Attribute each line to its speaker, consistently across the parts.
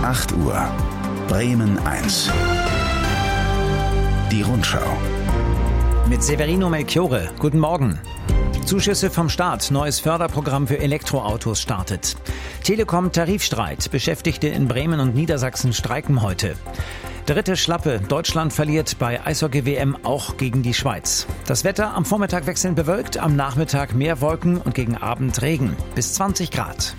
Speaker 1: 8 Uhr. Bremen 1. Die Rundschau.
Speaker 2: Mit Severino Melchiore. Guten Morgen. Zuschüsse vom Staat. Neues Förderprogramm für Elektroautos startet. Telekom-Tarifstreit. Beschäftigte in Bremen und Niedersachsen streiken heute. Dritte Schlappe. Deutschland verliert bei Eishockey-WM auch gegen die Schweiz. Das Wetter am Vormittag wechselnd bewölkt, am Nachmittag mehr Wolken und gegen Abend Regen. Bis 20 Grad.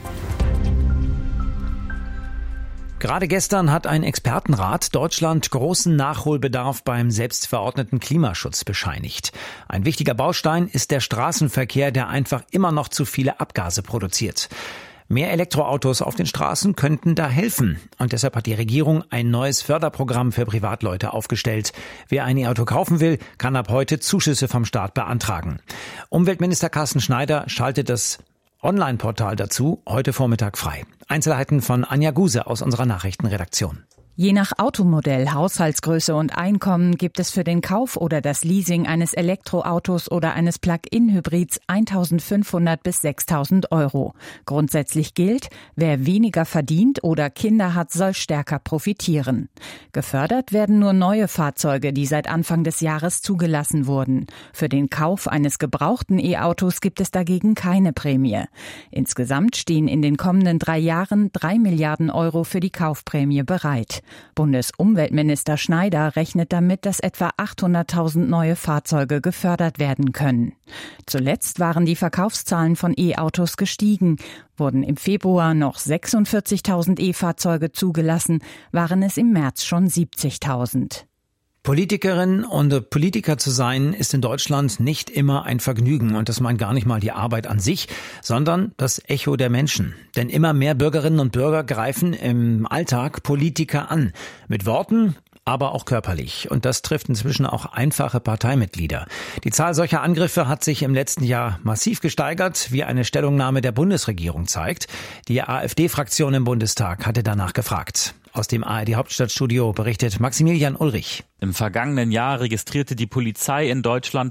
Speaker 2: Gerade gestern hat ein Expertenrat Deutschland großen Nachholbedarf beim selbstverordneten Klimaschutz bescheinigt. Ein wichtiger Baustein ist der Straßenverkehr, der einfach immer noch zu viele Abgase produziert. Mehr Elektroautos auf den Straßen könnten da helfen. Und deshalb hat die Regierung ein neues Förderprogramm für Privatleute aufgestellt. Wer ein E-Auto kaufen will, kann ab heute Zuschüsse vom Staat beantragen. Umweltminister Carsten Schneider schaltet das Online-Portal dazu heute Vormittag frei. Einzelheiten von Anja Guse aus unserer Nachrichtenredaktion.
Speaker 3: Je nach Automodell, Haushaltsgröße und Einkommen gibt es für den Kauf oder das Leasing eines Elektroautos oder eines Plug-in-Hybrids 1.500 bis 6.000 Euro. Grundsätzlich gilt, wer weniger verdient oder Kinder hat, soll stärker profitieren. Gefördert werden nur neue Fahrzeuge, die seit Anfang des Jahres zugelassen wurden. Für den Kauf eines gebrauchten E-Autos gibt es dagegen keine Prämie. Insgesamt stehen in den kommenden 3 Jahren 3 Milliarden Euro für die Kaufprämie bereit. Bundesumweltminister Schneider rechnet damit, dass etwa 800.000 neue Fahrzeuge gefördert werden können. Zuletzt waren die Verkaufszahlen von E-Autos gestiegen. Wurden im Februar noch 46.000 E-Fahrzeuge zugelassen, waren es im März schon 70.000.
Speaker 2: Politikerin und Politiker zu sein, ist in Deutschland nicht immer ein Vergnügen. Und das meint gar nicht mal die Arbeit an sich, sondern das Echo der Menschen. Denn immer mehr Bürgerinnen und Bürger greifen im Alltag Politiker an. Mit Worten, aber auch körperlich. Und das trifft inzwischen auch einfache Parteimitglieder. Die Zahl solcher Angriffe hat sich im letzten Jahr massiv gesteigert, wie eine Stellungnahme der Bundesregierung zeigt. Die AfD-Fraktion im Bundestag hatte danach gefragt. Aus dem ARD-Hauptstadtstudio berichtet Maximilian Ulrich.
Speaker 4: Im vergangenen Jahr registrierte die Polizei in Deutschland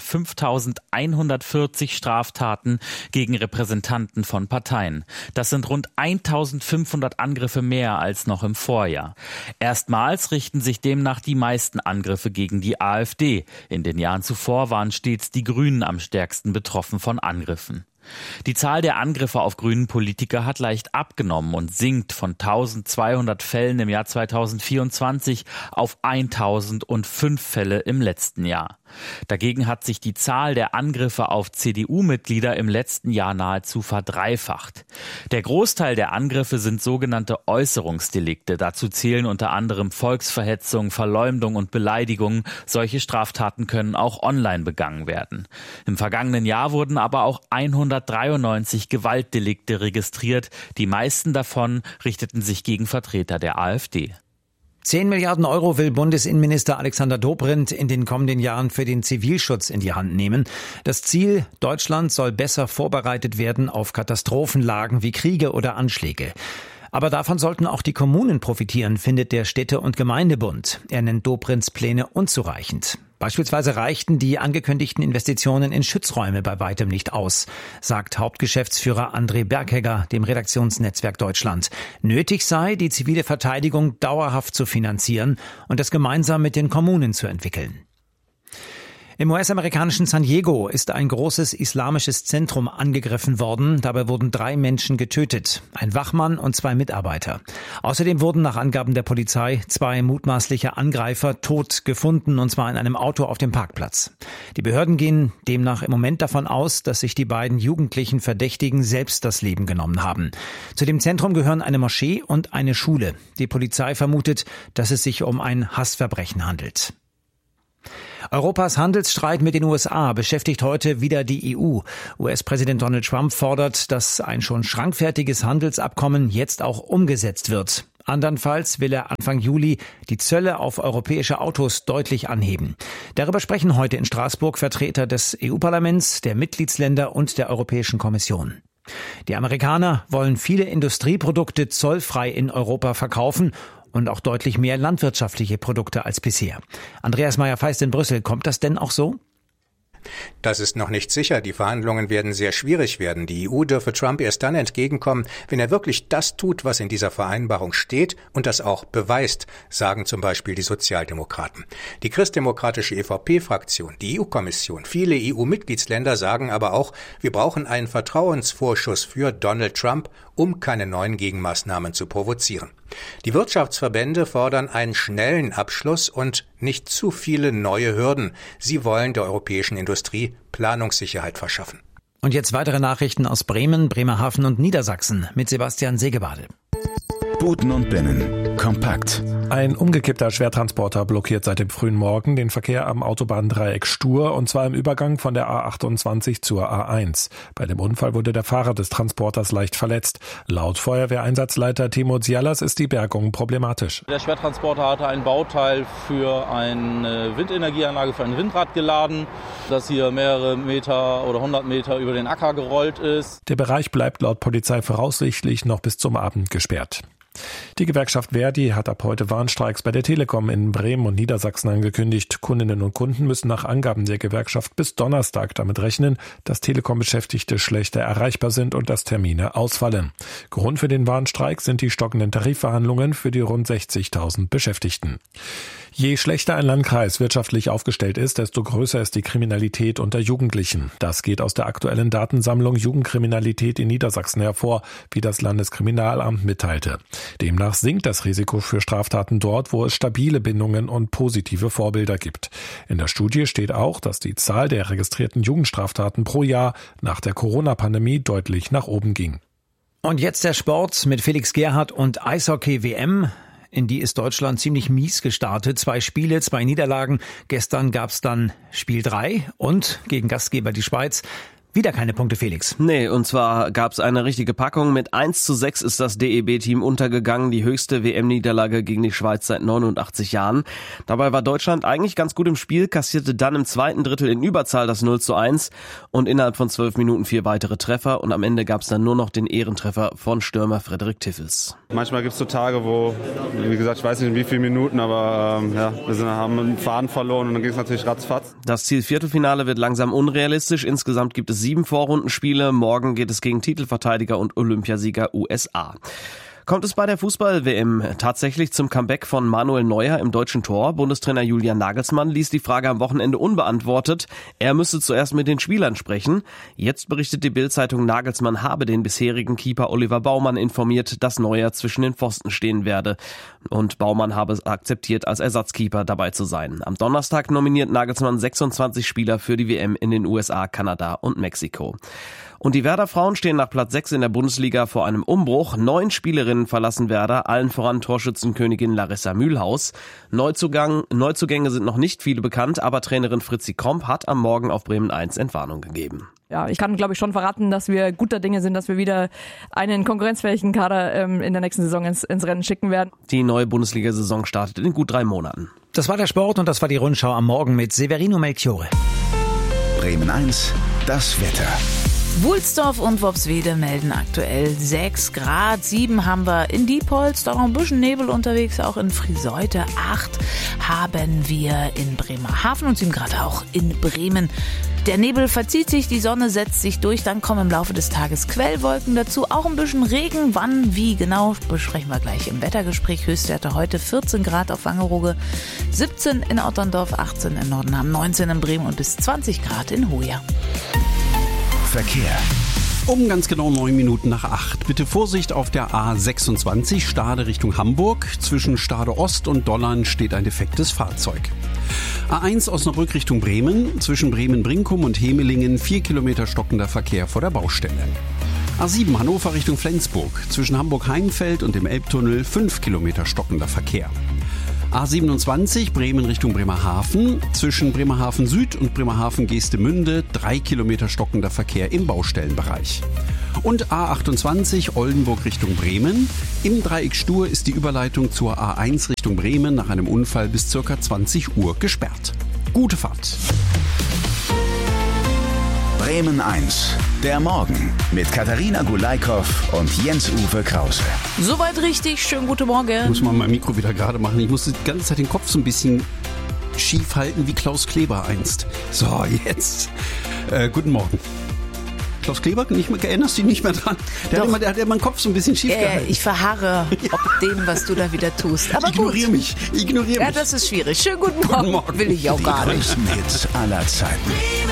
Speaker 4: 5.140 Straftaten gegen Repräsentanten von Parteien. Das sind rund 1.500 Angriffe mehr als noch im Vorjahr. Erstmals richten sich demnach die meisten Angriffe gegen die AfD. In den Jahren zuvor waren stets die Grünen am stärksten betroffen von Angriffen. Die Zahl der Angriffe auf grünen Politiker hat leicht abgenommen und sinkt von 1.200 Fällen im Jahr 2024 auf 1.005 Fälle im letzten Jahr. Dagegen hat sich die Zahl der Angriffe auf CDU-Mitglieder im letzten Jahr nahezu verdreifacht. Der Großteil der Angriffe sind sogenannte Äußerungsdelikte. Dazu zählen unter anderem Volksverhetzung, Verleumdung und Beleidigung. Solche Straftaten können auch online begangen werden. Im vergangenen Jahr wurden aber auch 193 Gewaltdelikte registriert. Die meisten davon richteten sich gegen Vertreter der AfD.
Speaker 2: 10 Milliarden Euro will Bundesinnenminister Alexander Dobrindt in den kommenden Jahren für den Zivilschutz in die Hand nehmen. Das Ziel: Deutschland soll besser vorbereitet werden auf Katastrophenlagen wie Kriege oder Anschläge. Aber davon sollten auch die Kommunen profitieren, findet der Städte- und Gemeindebund. Er nennt Dobrindts Pläne unzureichend. Beispielsweise reichten die angekündigten Investitionen in Schutzräume bei weitem nicht aus, sagt Hauptgeschäftsführer André Berghegger dem Redaktionsnetzwerk Deutschland. Nötig sei, die zivile Verteidigung dauerhaft zu finanzieren und das gemeinsam mit den Kommunen zu entwickeln. Im US-amerikanischen San Diego ist ein großes islamisches Zentrum angegriffen worden. Dabei wurden 3 Menschen getötet, ein Wachmann und 2 Mitarbeiter. Außerdem wurden nach Angaben der Polizei 2 mutmaßliche Angreifer tot gefunden, und zwar in einem Auto auf dem Parkplatz. Die Behörden gehen demnach im Moment davon aus, dass sich die beiden jugendlichen Verdächtigen selbst das Leben genommen haben. Zu dem Zentrum gehören eine Moschee und eine Schule. Die Polizei vermutet, dass es sich um ein Hassverbrechen handelt. Europas Handelsstreit mit den USA beschäftigt heute wieder die EU. US-Präsident Donald Trump fordert, dass ein schon schrankfertiges Handelsabkommen jetzt auch umgesetzt wird. Andernfalls will er Anfang Juli die Zölle auf europäische Autos deutlich anheben. Darüber sprechen heute in Straßburg Vertreter des EU-Parlaments, der Mitgliedsländer und der Europäischen Kommission. Die Amerikaner wollen viele Industrieprodukte zollfrei in Europa verkaufen und auch deutlich mehr landwirtschaftliche Produkte als bisher. Andreas Meyer-Feist in Brüssel, kommt das denn auch so?
Speaker 5: Das ist noch nicht sicher. Die Verhandlungen werden sehr schwierig werden. Die EU dürfe Trump erst dann entgegenkommen, wenn er wirklich das tut, was in dieser Vereinbarung steht und das auch beweist, sagen zum Beispiel die Sozialdemokraten. Die christdemokratische EVP-Fraktion, die EU-Kommission, viele EU-Mitgliedsländer sagen aber auch, wir brauchen einen Vertrauensvorschuss für Donald Trump, um keine neuen Gegenmaßnahmen zu provozieren. Die Wirtschaftsverbände fordern einen schnellen Abschluss und nicht zu viele neue Hürden. Sie wollen der europäischen Industrie Planungssicherheit verschaffen.
Speaker 2: Und jetzt weitere Nachrichten aus Bremen, Bremerhaven und Niedersachsen mit Sebastian Segebade.
Speaker 1: Buten und Binnen. Kompakt.
Speaker 6: Ein umgekippter Schwertransporter blockiert seit dem frühen Morgen den Verkehr am Autobahndreieck Stur, und zwar im Übergang von der A28 zur A1. Bei dem Unfall wurde der Fahrer des Transporters leicht verletzt. Laut Feuerwehreinsatzleiter Timo Zialas ist die Bergung problematisch.
Speaker 7: Der Schwertransporter hatte ein Bauteil für eine Windenergieanlage, für ein Windrad geladen, das hier mehrere Meter oder 100 Meter über den Acker gerollt ist.
Speaker 6: Der Bereich bleibt laut Polizei voraussichtlich noch bis zum Abend gesperrt. Die Gewerkschaft Verdi hat ab heute Warnstreiks bei der Telekom in Bremen und Niedersachsen angekündigt. Kundinnen und Kunden müssen nach Angaben der Gewerkschaft bis Donnerstag damit rechnen, dass Telekom-Beschäftigte schlechter erreichbar sind und dass Termine ausfallen. Grund für den Warnstreik sind die stockenden Tarifverhandlungen für die rund 60.000 Beschäftigten. Je schlechter ein Landkreis wirtschaftlich aufgestellt ist, desto größer ist die Kriminalität unter Jugendlichen. Das geht aus der aktuellen Datensammlung Jugendkriminalität in Niedersachsen hervor, wie das Landeskriminalamt mitteilte. Demnach sinkt das Risiko für Straftaten dort, wo es stabile Bindungen und positive Vorbilder gibt. In der Studie steht auch, dass die Zahl der registrierten Jugendstraftaten pro Jahr nach der Corona-Pandemie deutlich nach oben ging.
Speaker 2: Und jetzt der Sport mit Felix Gerhardt und Eishockey-WM. In die ist Deutschland ziemlich mies gestartet. 2 Spiele, 2 Niederlagen. Gestern gab's dann Spiel 3 und gegen Gastgeber die Schweiz. Wieder keine Punkte, Felix.
Speaker 8: Nee, und zwar gab's eine richtige Packung. Mit 1:6 ist das DEB-Team untergegangen. Die höchste WM-Niederlage gegen die Schweiz seit 89 Jahren. Dabei war Deutschland eigentlich ganz gut im Spiel, kassierte dann im zweiten Drittel in Überzahl das 0:1 und innerhalb von 12 Minuten 4 weitere Treffer. Und am Ende gab's dann nur noch den Ehrentreffer von Stürmer Frederik Tiffels.
Speaker 9: Manchmal gibt's so Tage, wo, wie gesagt, ich weiß nicht in wie vielen Minuten, aber wir haben einen Faden verloren und dann ging's natürlich ratzfatz.
Speaker 8: Das Ziel Viertelfinale wird langsam unrealistisch. Insgesamt gibt es 7 Vorrundenspiele. Morgen geht es gegen Titelverteidiger und Olympiasieger USA. Kommt es bei der Fußball-WM tatsächlich zum Comeback von Manuel Neuer im deutschen Tor? Bundestrainer Julian Nagelsmann ließ die Frage am Wochenende unbeantwortet. Er müsse zuerst mit den Spielern sprechen. Jetzt berichtet die Bild-Zeitung, Nagelsmann habe den bisherigen Keeper Oliver Baumann informiert, dass Neuer zwischen den Pfosten stehen werde. Und Baumann habe es akzeptiert, als Ersatzkeeper dabei zu sein. Am Donnerstag nominiert Nagelsmann 26 Spieler für die WM in den USA, Kanada und Mexiko. Und die Werder-Frauen stehen nach Platz 6 in der Bundesliga vor einem Umbruch. 9 Spielerinnen verlassen Werder, allen voran Torschützenkönigin Larissa Mühlhaus. Neuzugänge sind noch nicht viele bekannt, aber Trainerin Fritzi Kromp hat am Morgen auf Bremen 1 Entwarnung gegeben.
Speaker 10: Ja, ich kann, glaube ich, schon verraten, dass wir guter Dinge sind, dass wir wieder einen konkurrenzfähigen Kader in der nächsten Saison ins Rennen schicken werden.
Speaker 8: Die neue Bundesliga-Saison startet in gut 3 Monaten.
Speaker 2: Das war der Sport und das war die Rundschau am Morgen mit Severino Melchiore.
Speaker 1: Bremen 1, das Wetter.
Speaker 11: Wulsdorf und Worpswede melden aktuell 6 Grad, 7 haben wir in Diepholz, da noch ein bisschen Nebel unterwegs, auch in Friseute, 8 haben wir in Bremerhaven und 7 Grad auch in Bremen. Der Nebel verzieht sich, die Sonne setzt sich durch, dann kommen im Laufe des Tages Quellwolken dazu, auch ein bisschen Regen. Wann, wie genau, besprechen wir gleich im Wettergespräch. Höchstwerte heute 14 Grad auf Wangerooge, 17 in Otterndorf, 18 in Nordenham, 19 in Bremen und bis 20 Grad in Hoya.
Speaker 1: Verkehr.
Speaker 12: Um ganz genau 9 Minuten nach 8. Bitte Vorsicht auf der A26 Stade Richtung Hamburg. Zwischen Stade Ost und Dollern steht ein defektes Fahrzeug. A1 Osnabrück Richtung Bremen. Zwischen Bremen-Brinkum und Hemelingen 4 Kilometer stockender Verkehr vor der Baustelle. A7 Hannover Richtung Flensburg. Zwischen Hamburg-Heimfeld und dem Elbtunnel 5 Kilometer stockender Verkehr. A27 Bremen Richtung Bremerhaven. Zwischen Bremerhaven Süd und Bremerhaven Geestemünde 3 Kilometer stockender Verkehr im Baustellenbereich. Und A28 Oldenburg Richtung Bremen. Im Dreieck Stur ist die Überleitung zur A1 Richtung Bremen nach einem Unfall bis ca. 20 Uhr gesperrt. Gute Fahrt.
Speaker 1: Bremen 1, der Morgen mit Katharina Gulaikow und Jens-Uwe Krause.
Speaker 11: Soweit richtig, schönen guten Morgen.
Speaker 12: Ich muss mal mein Mikro wieder gerade machen. Ich muss die ganze Zeit den Kopf so ein bisschen schief halten wie Klaus Kleber einst. So, jetzt. Guten Morgen. Klaus Kleber, erinnerst du dich nicht mehr dran? Der hat immer den Kopf so ein bisschen schief gehalten.
Speaker 11: Ich verharre ob dem, was du da wieder tust. Aber
Speaker 12: Ignoriere mich.
Speaker 11: Ja, das ist schwierig. Schönen guten Morgen.
Speaker 12: Guten Morgen.
Speaker 11: Will ich auch gar nicht.
Speaker 1: Die größten Hits aller Zeiten.